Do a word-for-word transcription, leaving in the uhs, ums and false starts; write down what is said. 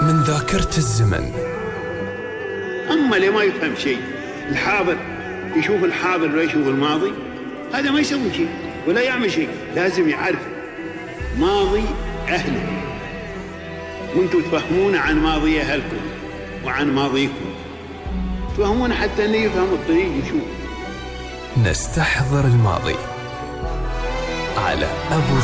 من ذاكرة الزمن. أما اللي ما يفهم شيء، الحاضر يشوف الحاضر ولا يشوف الماضي، هذا ما يسوي شيء ولا يعمل شيء. لازم يعرف ماضي أهله، وانتم تفهمون عن ماضي أهلكم وعن ماضيكم، تفهمون حتى أنه يفهم الطريق يشوف. نستحضر الماضي على أبو